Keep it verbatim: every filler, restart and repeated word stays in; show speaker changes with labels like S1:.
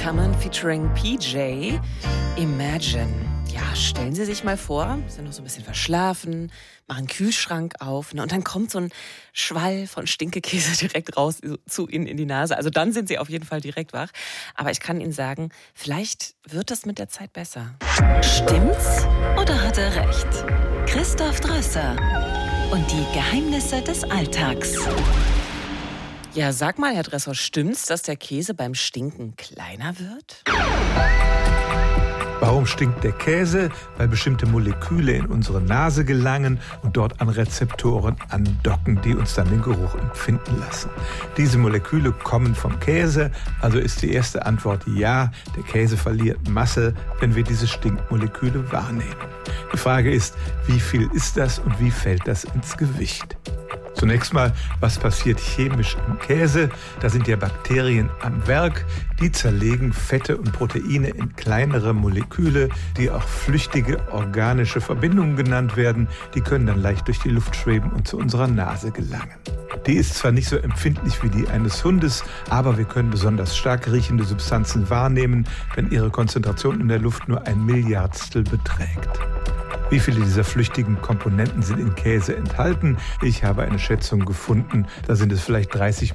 S1: Common featuring P J, Imagine. Ja, stellen Sie sich mal vor, Sie sind noch so ein bisschen verschlafen, machen einen Kühlschrank auf, ne, und dann kommt so ein Schwall von Stinkekäse direkt raus zu Ihnen in die Nase. Also dann sind Sie auf jeden Fall direkt wach. Aber ich kann Ihnen sagen, vielleicht wird das mit der Zeit besser.
S2: Stimmt's oder hat er recht? Christoph Drösser und die Geheimnisse des Alltags.
S1: Ja, sag mal, Herr Dressler, stimmt's, dass der Käse beim Stinken kleiner wird?
S3: Warum stinkt der Käse? Weil bestimmte Moleküle in unsere Nase gelangen und dort an Rezeptoren andocken, die uns dann den Geruch empfinden lassen. Diese Moleküle kommen vom Käse, also ist die erste Antwort ja, der Käse verliert Masse, wenn wir diese Stinkmoleküle wahrnehmen. Die Frage ist, wie viel ist das und wie fällt das ins Gewicht? Zunächst mal, was passiert chemisch im Käse? Da sind ja Bakterien am Werk. Die zerlegen Fette und Proteine in kleinere Moleküle, die auch flüchtige organische Verbindungen genannt werden. Die können dann leicht durch die Luft schweben und zu unserer Nase gelangen. Die ist zwar nicht so empfindlich wie die eines Hundes, aber wir können besonders stark riechende Substanzen wahrnehmen, wenn ihre Konzentration in der Luft nur ein Milliardstel beträgt. Wie viele dieser flüchtigen Komponenten sind in Käse enthalten? Ich habe eine Schätzung gefunden, da sind es vielleicht dreißig